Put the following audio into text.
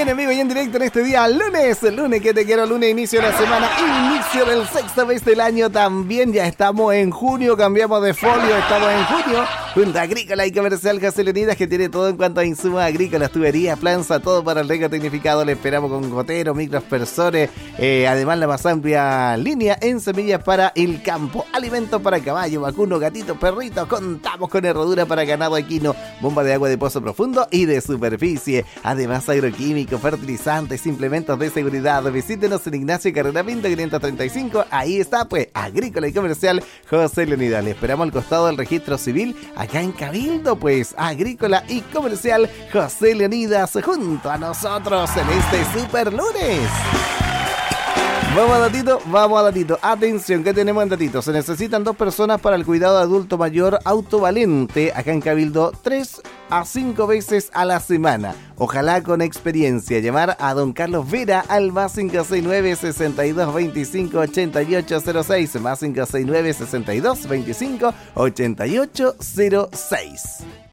Bien en vivo y en directo en este día, lunes que te quiero, lunes, inicio de la semana, inicio del sexto mes del año también, ya estamos en junio, cambiamos de folio, estamos en junio, junto a Agrícola y Comercial José Leonidas, que tiene todo en cuanto a insumos agrícolas, tuberías, planza, todo para el riego tecnificado, le esperamos con goteros, microaspersores, además la más amplia línea en semillas para el campo, alimentos para caballo, vacuno, gatito, perrito, contamos con herradura para ganado equino, bomba de agua de pozo profundo y de superficie, además agroquímicos, fertilizantes, implementos de seguridad. Visítenos en Ignacio Carrera Pinto 535, ahí está pues Agrícola y Comercial José Leonidas. Le esperamos al costado del registro civil, acá en Cabildo, pues Agrícola y Comercial José Leonidas junto a nosotros en este super lunes. Vamos a datito. Atención, ¿qué tenemos en datito? Se necesitan 2 personas para el cuidado de adulto mayor autovalente. Acá en Cabildo, 3 a 5 veces a la semana. Ojalá con experiencia. Llamar a don Carlos Vera al más 569-6225-8806. Más 569-6225-8806.